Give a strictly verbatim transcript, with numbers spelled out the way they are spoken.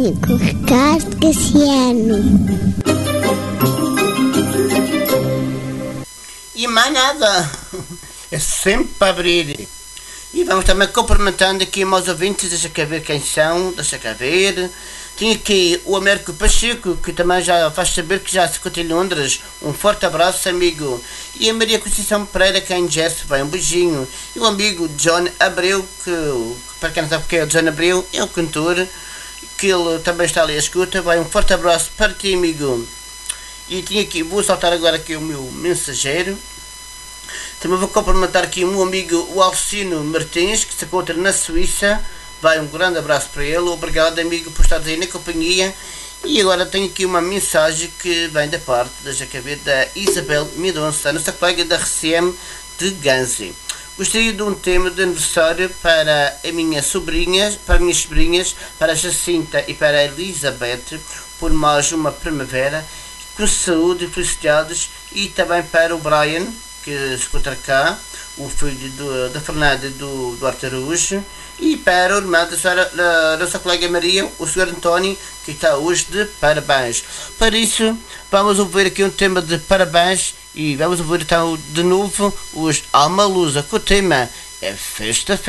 amigo Ricardo Cassiano. E mais nada, é sempre para abrir. E vamos também cumprimentando aqui meus ouvintes, deixa cá ver quem são, deixa cá ver. Tem aqui o Américo Pacheco, que também já faz saber que já se encontra em Londres. Um forte abraço, amigo. E a Maria Conceição Pereira, que é em Jesse, vai um beijinho. E o amigo John Abreu, que, para quem não sabe o que é o John Abreu, é um cantor, que ele também está ali à escuta. Vai um forte abraço para ti, amigo. E tinha aqui, vou saltar agora aqui o meu mensageiro. Também vou cumprimentar aqui o meu amigo o Alcino Martins, que se encontra na Suíça. Vai um grande abraço para ele. Obrigado, amigo, por estar aí na companhia. E agora tenho aqui uma mensagem que vem da parte, deixa cá ver, da Isabel Mendonça, nossa colega da R C M de Ganze. Gostaria de um tema de aniversário para a minha sobrinha, para as minhas sobrinhas, para a Jacinta e para a Elizabeth, por mais uma primavera, com saúde e felicidades, e também para o Brian, que se encontra cá, o filho do, da Fernanda do Duarte Araújo, e para o irmão da, senhora, da nossa colega Maria, o senhor António, que está hoje de parabéns. Para isso, vamos ouvir aqui um tema de parabéns, e vamos ouvir então de novo os Alma Lusa, que o tema é Festa.